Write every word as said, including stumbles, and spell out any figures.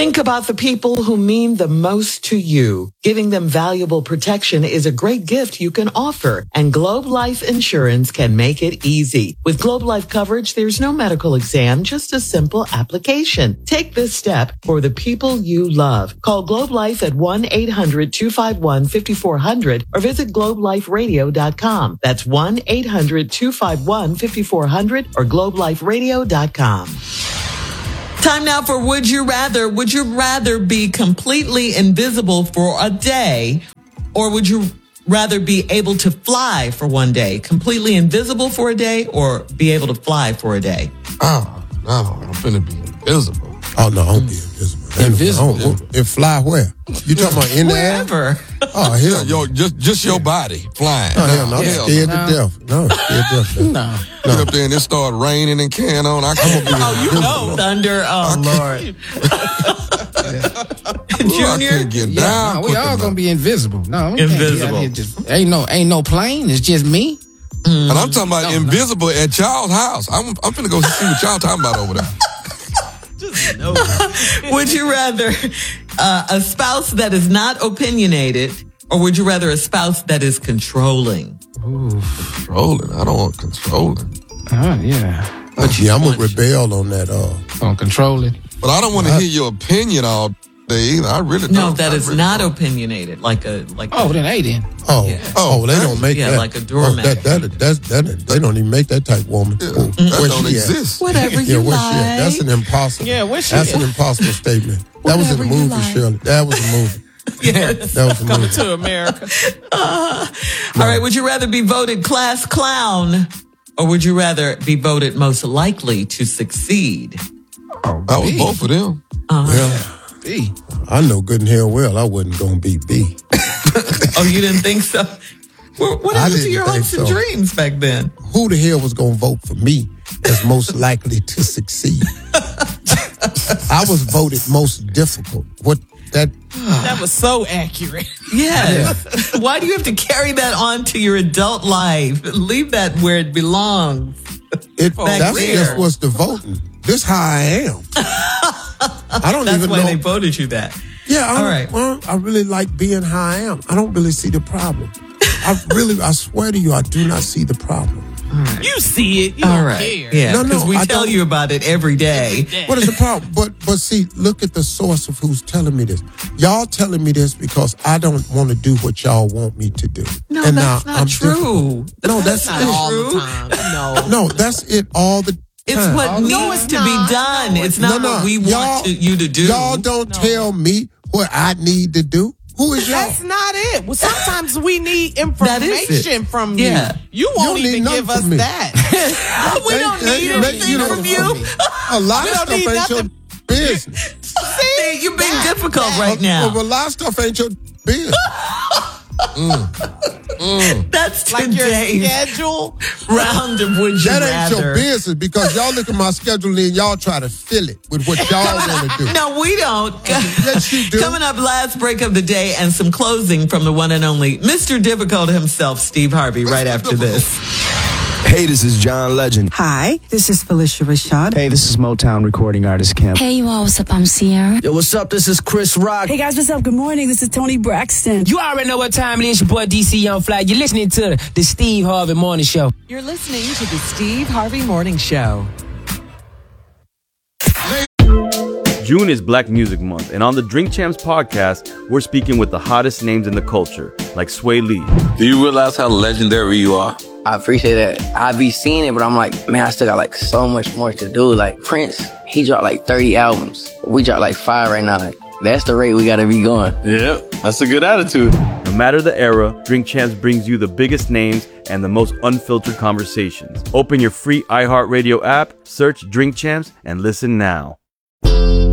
Think about the people who mean the most to you. Giving them valuable protection is a great gift you can offer, and Globe Life Insurance can make it easy. With Globe Life coverage, there's no medical exam, just a simple application. Take this step for the people you love. Call Globe Life at one eight hundred two five one five four zero zero or visit globe life radio dot com. That's one eight hundred two five one five four zero zero or globe life radio dot com. Time now for Would You Rather. Would you rather be completely invisible for a day, or would you rather be able to fly for one day? Completely invisible for a day, or be able to fly for a day? Oh, no, I'm finna be invisible. Oh, no, I'll be invisible. Invisible? Oh, and fly where? You talking about in the air? Wherever. Oh, hell Yo, just just your body flying. Oh, hell no. I'm Hell scared no. to death. No, scared to death. No. Get up there and it start raining and can on. I can't be Oh, you know. Thunder. Oh, Lord. Junior? I can't get Yeah, down. no, we quick all enough. gonna be invisible. No, we can't be out Invisible. here just, ain't no ain't no plane. It's just me. And I'm talking about No, no. invisible at y'all's house. I'm I'm finna go see what y'all talking about over there. Would you rather uh, a spouse that is not opinionated, or would you rather a spouse that is controlling? Controlling. I don't want controlling. Oh yeah. But yeah, I'm going to rebel on that. Uh, On control it. But I don't want to hear your opinion all day either. I really don't. No, that I is really not don't. opinionated. Like a like. Oh, a, then hey then. oh, Yeah. oh, they don't make Yeah, that. like a doormat. Oh, that, that, that's, that, they don't even make that type woman. Yeah, Oh, that where don't she at? exist. whatever Yeah, you where like. she at? That's an impossible. Yeah, where she That's at? an impossible statement. That was in the Whatever you movie, like. Shirley. That was a movie. Yes. That was a movie. To America. All right. Would you rather be voted class clown, or would you rather be voted most likely to succeed? Oh, I was B. both of them. Yeah. B. I know good and hell well I wasn't going to be B. Oh, you didn't think so? What what I happened to didn't your think hopes and so. dreams back then? Who the hell was going to vote for me as most likely to succeed? I was voted most difficult. What that? That was so accurate. Yes. Why do you have to carry that on to your adult life? Leave that where it belongs. It Back that's there. just what's the voting. This how I am. I don't That's even why know. they voted you that. Yeah, I, All right. well, I really like being how I am. I don't really see the problem. I really, I swear to you, I do not see the problem. You see it. You All don't right. care. Yeah, No, no, because we I tell don't- you about it every day. What is the problem? But but see, look at the source of who's telling me this. Y'all telling me this because I don't want to do what y'all want me to do. No, And that's now not I'm true. difficult. No, that's, Not it. all true. the time. No. No, that's it all the It's time. what No, needs it's to not. be done. No, it's it's not No, no, what we y'all- want to, you to do. Y'all don't tell me what I need to do. Who is y'all? That's not it. Well, sometimes we need That is it. information from you. Yeah. You won't You don't need even nothing give us from me. that. we They- don't they- need they- anything you know, from you. A lot We of don't stuff need ain't your nothing. business. See, you're being difficult right Well, now. a lot of stuff ain't your business. That's Like your today's schedule. round of Would You That ain't Rather. your business because y'all look at my schedule and y'all try to fill it with what y'all want to do. No, we don't. Yes, you do. Coming up, last break of the day and some closing from the one and only Mister Difficult himself, Steve Harvey, right after this. Hey, this is John Legend. Hi, this is Felicia Rashad. Hey, this is Motown recording artist Kim. Hey, you all, what's up? I'm Sierra. Yo, what's up? This is Chris Rock. Hey guys, what's up? Good morning. This is Tony Braxton. You already know what time it is. Your boy D C Young Fly. You're listening to the Steve Harvey Morning Show. You're listening to the Steve Harvey Morning Show. June is Black Music Month, and on the Drink Champs podcast, we're speaking with the hottest names in the culture, like Sway Lee. Do you realize how legendary you are? I appreciate that. I be seeing it, but I'm like, man, I still got like so much more to do. Like Prince, he dropped like thirty albums. We dropped like five right now. Like, that's the rate we gotta be going. Yep, that's a good attitude. No matter the era, Drink Champs brings you the biggest names and the most unfiltered conversations. Open your free iHeartRadio app, search Drink Champs, and listen now.